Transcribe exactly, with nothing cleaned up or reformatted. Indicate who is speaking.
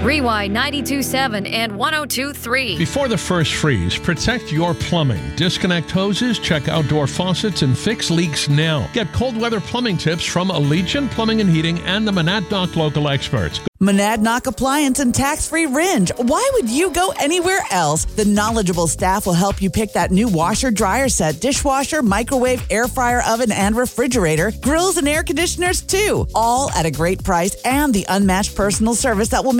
Speaker 1: Rewind ninety-two point seven and one oh two point three.
Speaker 2: Before the first freeze, protect your plumbing. Disconnect hoses, check outdoor faucets, and fix leaks now. Get cold weather plumbing tips from Allegiant Plumbing and Heating and the Monadnock local experts.
Speaker 3: Monadnock Appliance and tax-free Ringe. Why would you go anywhere else? The knowledgeable staff will help you pick that new washer, dryer set, dishwasher, microwave, air fryer, oven, and refrigerator, grills and air conditioners too. All at a great price and the unmatched personal service that will make